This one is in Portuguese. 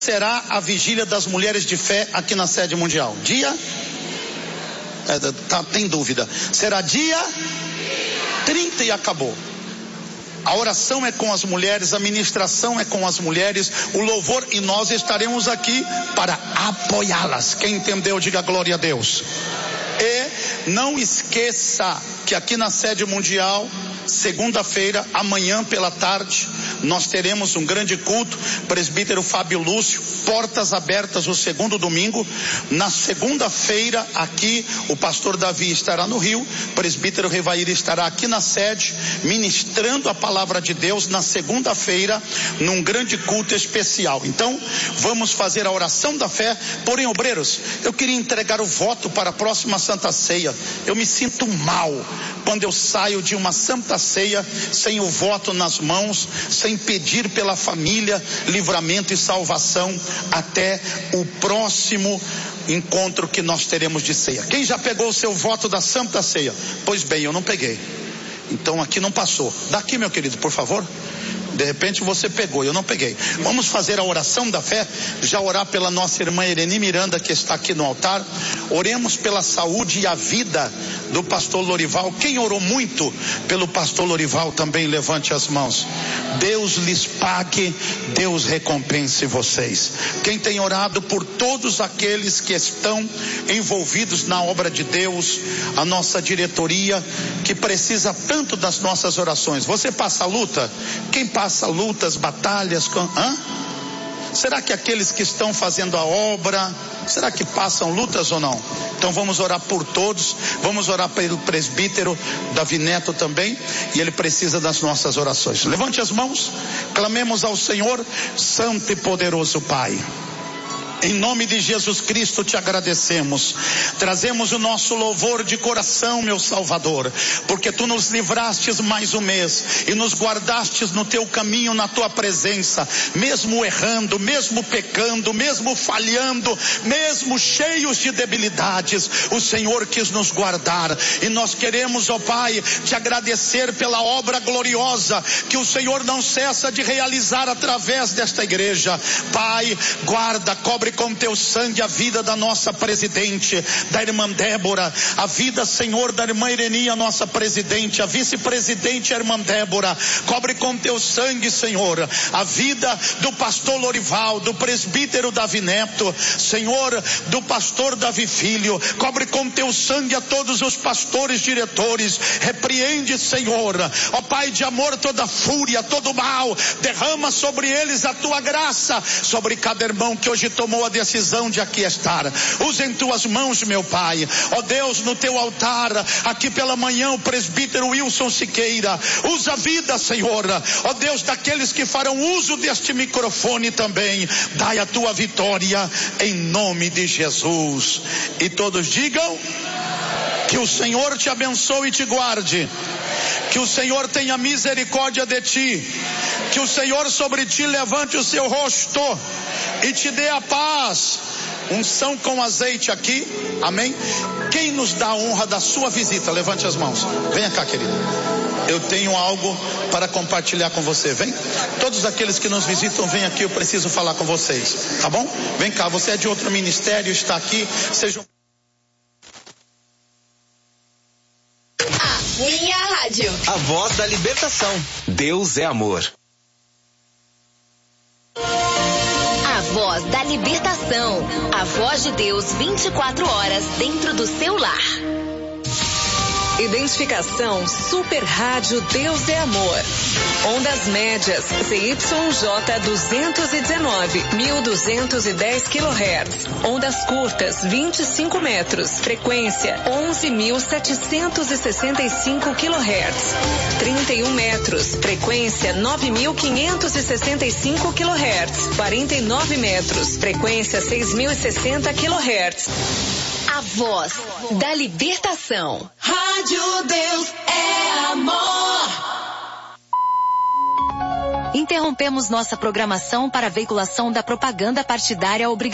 será a vigília das mulheres de fé aqui na sede mundial? Dia? Tem dúvida. Será dia 30 e acabou. A oração é com as mulheres, a ministração é com as mulheres, o louvor, e nós estaremos aqui para apoiá-las. Quem entendeu, diga glória a Deus. E não esqueça que aqui na sede mundial, segunda-feira, amanhã pela tarde, nós teremos um grande culto. Presbítero Fábio Lúcio, portas abertas o segundo domingo. Na segunda-feira aqui, o pastor Davi estará no Rio, presbítero Revair estará aqui na sede, ministrando a palavra de Deus na segunda-feira, num grande culto especial. Então, vamos fazer a oração da fé. Porém, obreiros, eu queria entregar o voto para a próxima Santa Ceia. Eu me sinto mal quando eu saio de uma Santa Ceia sem o voto nas mãos, sem pedir pela família livramento e salvação até o próximo encontro que nós teremos de ceia. Quem já pegou o seu voto da Santa Ceia? Pois bem, eu não peguei. Então aqui não passou. Daqui, meu querido, por favor. De repente você pegou, eu não peguei. Vamos fazer a oração da fé. Já orar pela nossa irmã Irene Miranda, que está aqui no altar. Oremos pela saúde e a vida do pastor Lorival. Quem orou muito pelo pastor Lorival também levante as mãos. Deus lhes pague, Deus recompense vocês. Quem tem orado por todos aqueles que estão envolvidos na obra de Deus, a nossa diretoria, que precisa tanto das nossas orações. Você passa luta? Quem passa lutas, batalhas? Será que aqueles que estão fazendo a obra, será que passam lutas ou não? Então vamos orar por todos. Vamos orar pelo presbítero Davi Neto também, e ele precisa das nossas orações. Levante as mãos, clamemos ao Senhor. Santo e poderoso Pai, em nome de Jesus Cristo te agradecemos, trazemos o nosso louvor de coração, meu Salvador, porque tu nos livrastes mais um mês e nos guardastes no teu caminho, na tua presença, mesmo errando, mesmo pecando, mesmo falhando, mesmo cheios de debilidades, o Senhor quis nos guardar, e nós queremos, ó Pai, te agradecer pela obra gloriosa que o Senhor não cessa de realizar através desta igreja. Pai, guarda, cobre com teu sangue a vida da nossa presidente, da irmã Débora, a vida, Senhor, da irmã Irene, a nossa presidente, a vice-presidente, a irmã Débora. Cobre com teu sangue, Senhor, a vida do pastor Lorival, do presbítero Davi Neto, Senhor, do pastor Davi Filho. Cobre com teu sangue a todos os pastores, diretores. Repreende, Senhor, ó Pai de amor, toda fúria, todo mal. Derrama sobre eles a tua graça, sobre cada irmão que hoje tomou a decisão de aqui estar. Usa em tuas mãos, meu Pai, ó Deus, no teu altar, aqui pela manhã, o presbítero Wilson Siqueira. Usa a vida, Senhor, ó Deus, daqueles que farão uso deste microfone também. Dai a tua vitória em nome de Jesus. E todos digam: que o Senhor te abençoe e te guarde, que o Senhor tenha misericórdia de ti, que o Senhor sobre ti levante o seu rosto e te dê a paz. Unção com azeite aqui, amém? Quem nos dá a honra da sua visita? Levante as mãos. Venha cá, querido. Eu tenho algo para compartilhar com você. Vem. Todos aqueles que nos visitam, vem aqui, eu preciso falar com vocês, tá bom? Vem cá, você é de outro ministério, está aqui, sejam... Minha rádio. A voz da libertação. Deus é amor. A voz da libertação. A voz de Deus 24 horas dentro do seu lar. Identificação Super Rádio Deus é Amor. Ondas médias ZYJ 219, 1210 kHz. Ondas curtas 25 metros. Frequência 11.765 kHz. 31 metros. Frequência 9.565 kHz. 49 metros. Frequência 6.060 kHz. A voz da libertação. Rádio Deus é amor. Interrompemos nossa programação para a veiculação da propaganda partidária obrigatória.